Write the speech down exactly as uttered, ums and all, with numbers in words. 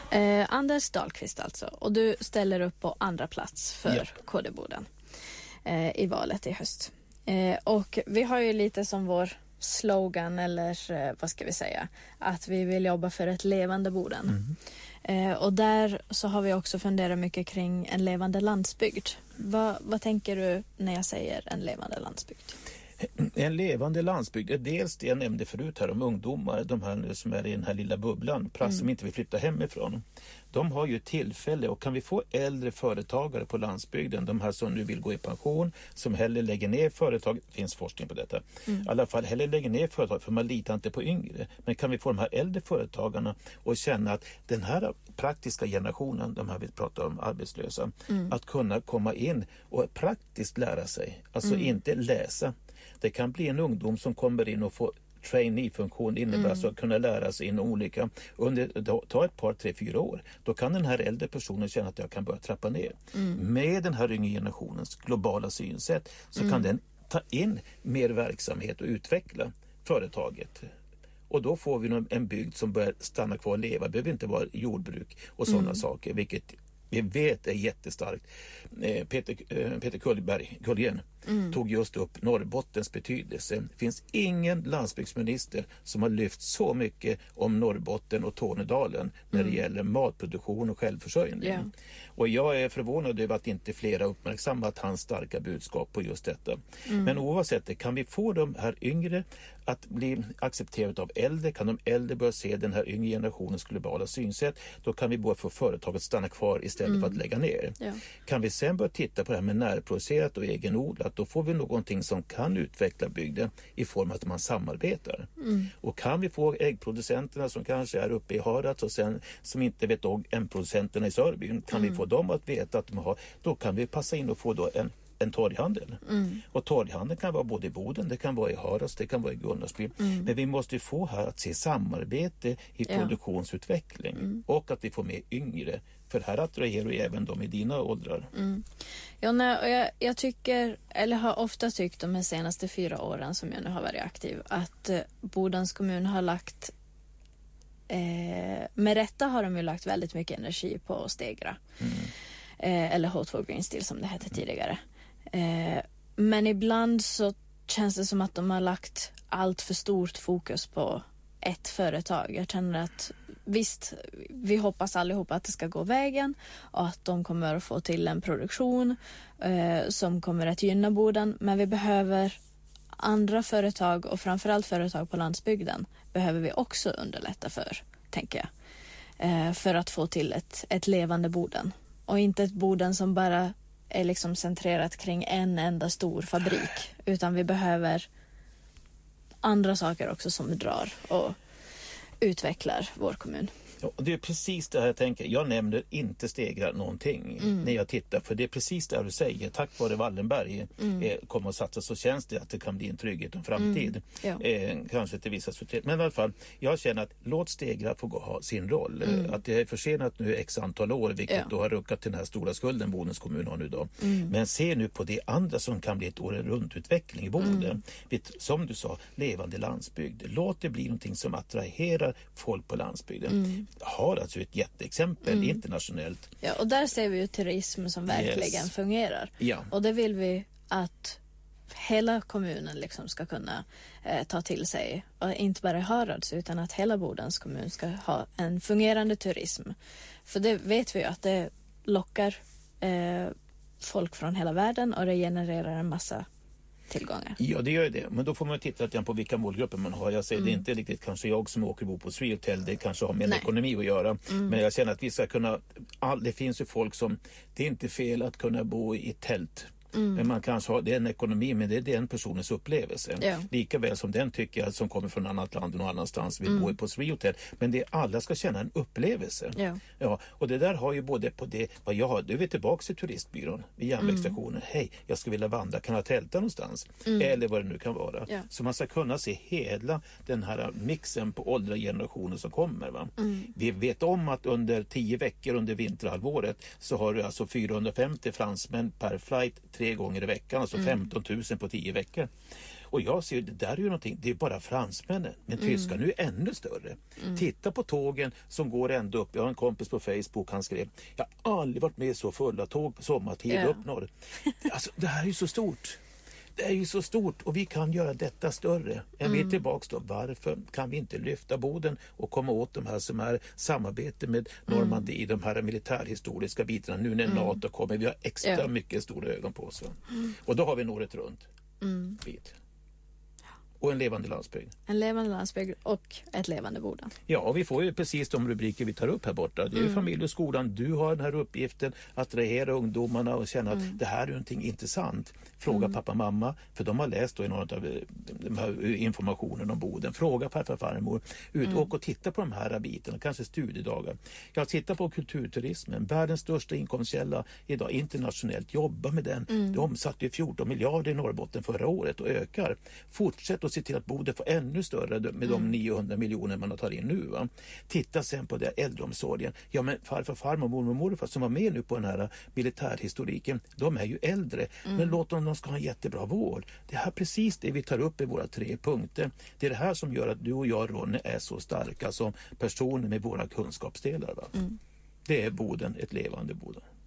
Eh, Anders Dahlqvist alltså. Och du ställer upp på andra plats för ja. K D-Boden eh, i valet i höst. Eh, och vi har ju lite som vår slogan, eller eh, vad ska vi säga, att vi vill jobba för ett levande Boden. Mm. Eh, och där så har vi också funderat mycket kring en levande landsbygd. Va, vad tänker du när jag säger en levande landsbygd? En levande landsbygd är dels det jag nämnde förut här om ungdomar, de här som är i den här lilla bubblan, plats mm. som inte vill flytta hemifrån. De har ju tillfälle, och kan vi få äldre företagare på landsbygden, de här som nu vill gå i pension, som hellre lägger ner företag, det finns forskning på detta, mm. i alla fall hellre lägger ner företag för man litar inte på yngre. Men kan vi få de här äldre företagarna och känna att den här praktiska generationen, de här vi pratar om arbetslösa, mm. att kunna komma in och praktiskt lära sig, alltså mm. inte läsa. Det kan bli en ungdom som kommer in och får trainee-funktion, innebär mm. alltså att kunna lära sig inom olika, under, ta ett par, tre, fyra år. Då kan den här äldre personen känna att jag kan börja trappa ner. Mm. Med den här yngre generationens globala synsätt så mm. kan den ta in mer verksamhet och utveckla företaget. Och då får vi en bygd som börjar stanna kvar och leva. Det behöver inte vara jordbruk och sådana mm. saker, vilket vi vet är jättestarkt. Eh, Peter, eh, Peter Kullberg, Kullgren mm. tog just upp Norrbottens betydelse. Det finns ingen landsbygdsminister som har lyft så mycket om Norrbotten och Tornedalen när mm. det gäller matproduktion och självförsörjning. Yeah. Och jag är förvånad över att inte flera uppmärksammat hans starka budskap på just detta. Mm. Men oavsett det, kan vi få de här yngre att bli accepterade av äldre, kan de äldre börja se den här yngre generationens globala synsätt, då kan vi bara få företaget att stanna kvar istället mm. för att lägga ner. Ja. Kan vi sen börja titta på det här med närproducerat och egenodlat, då får vi någonting som kan utveckla bygden i form av att man samarbetar. Mm. Och kan vi få äggproducenterna som kanske är uppe i Harads och sen som inte vet om äggproducenterna i Sörbyn, kan mm. vi få dem att veta att de har, då kan vi passa in och få då en en torghandel. Mm. Och torghandel kan vara både i Boden, det kan vara i Harads, det kan vara i Gunnarsby. Mm. Men vi måste få här att se samarbete i ja. produktionsutveckling mm. och att vi får med yngre. För här attraherar vi även de i dina åldrar. Mm. Ja, nej, jag, jag tycker, eller har ofta tyckt de senaste fyra åren som jag nu har varit aktiv, att eh, Bodens kommun har lagt eh, med rätta har de ju lagt väldigt mycket energi på Stegra. Mm. Eh, eller H två Green Steel som det hette tidigare. Eh, men ibland så känns det som att de har lagt allt för stort fokus på ett företag. Jag känner att visst, vi hoppas allihopa att det ska gå vägen och att de kommer att få till en produktion eh, som kommer att gynna Boden, men vi behöver andra företag och framförallt företag på landsbygden behöver vi också underlätta för, tänker jag. Eh, för att få till ett, ett levande Boden. Och inte ett Boden som bara är liksom centrerat kring en enda stor fabrik. Utan vi behöver andra saker också som drar och utvecklar vår kommun. Ja, det är precis det här jag tänker. Jag nämner inte Stegra någonting mm. när jag tittar. För det är precis det du säger. Tack vare Wallenberg mm. eh, kommer att satsa, så känns det att det kan bli en trygghet och framtid. Mm. Ja. Eh, kanske till vissa sorter. Men i alla fall, jag känner att låt Stegra få gå, ha sin roll. Mm. Att det är försenat nu x antal år, vilket ja. då har ruckat till den här stora skulden Bodens kommun har nu då. Mm. Men se nu på det andra som kan bli ett året runt utveckling i Boden. Mm. Som du sa, levande landsbygd. Låt det bli någonting som attraherar folk på landsbygden. Mm. Har alltså ett jätteexempel mm. internationellt. Ja, och där ser vi ju turism som verkligen yes. fungerar. Ja. Och det vill vi att hela kommunen liksom ska kunna eh, ta till sig. Och inte bara i Harads utan att hela Bodens kommun ska ha en fungerande turism. För det vet vi ju att det lockar eh, folk från hela världen och det genererar en massa tillgångar. Ja, det gör det. Men då får man titta lite på vilka målgrupper man har. Jag säger mm. det är inte riktigt kanske jag som åker bo på Three Hotel, det kanske har med Nej. ekonomi att göra. Mm. Men jag känner att vi ska kunna, all, det finns ju folk som, det är inte fel att kunna bo i tält. Mm. Men man kanske har, det är en ekonomi, men det är den personens upplevelse. Ja. Lika väl som den tycker jag som kommer från ett annat land och någon annanstans vill mm. bo på Three Hotel. Men det alla ska känna en upplevelse. Ja. Ja, och det där har ju både på det, vad jag har, du är tillbaka till turistbyrån vid järnvägsstationen. Mm. Hej, jag ska vilja vandra, kan jag tälta någonstans? Mm. Eller vad det nu kan vara. Ja. Så man ska kunna se hela den här mixen på åldra generationer som kommer. Va? Mm. Vi vet om att under tio veckor under vinterhalvåret så har du alltså fyrahundrafemtio fransmän per flight tre gånger i veckan, alltså mm. femton tusen på tio veckor. Och jag ser, det där är ju någonting, det är bara fransmännen, men mm. tyskar nu är ännu större. Mm. Titta på tågen som går ända upp. Jag har en kompis på Facebook, han skrev, jag har aldrig varit med så fulla tåg på sommartid yeah. upp norr. Alltså, det här är ju så stort. Det är ju så stort och vi kan göra detta större. Jag mm. vet tillbaks då, varför kan vi inte lyfta Boden och komma åt de här som är samarbete med Normandie i mm. de här militärhistoriska bitarna. Nu när mm. NATO kommer, vi har extra ja. mycket stora ögon på oss. Mm. Och då har vi något runt mm. bit. Och en levande landsbygd. En levande landsbygd och ett levande Boden. Ja, och vi får ju precis de rubriker vi tar upp här borta. Det är mm. familj och skolan. Du har den här uppgiften att attrahera ungdomarna och känna mm. att det här är någonting intressant. Fråga mm. pappa och mamma, för de har läst då i någon av de här informationen om Boden. Fråga farfar och farmor. Ut mm. och, och titta på de här bitarna, kanske studiedagar. Jag tittar på kulturturismen, världens största inkomstkälla idag internationellt. Jobba med den. Mm. De omsatte ju fjorton miljarder i Norrbotten förra året och ökar. Fortsätt och se till att Boden får ännu större med mm. de niohundra miljoner man har tagit in nu. Va? Titta sen på det äldreomsorgen. Ja, men farfar, farmor, mormor och morfar som var med nu på den här militärhistoriken, de är ju äldre. Mm. Men låt dem, de ska ha en jättebra vård. Det här är precis det vi tar upp i våra tre punkter. Det är det här som gör att du och jag, Ronny, är så starka som personer med våra kunskapsdelar. Va? Mm. Det är Boden, ett levande Boden.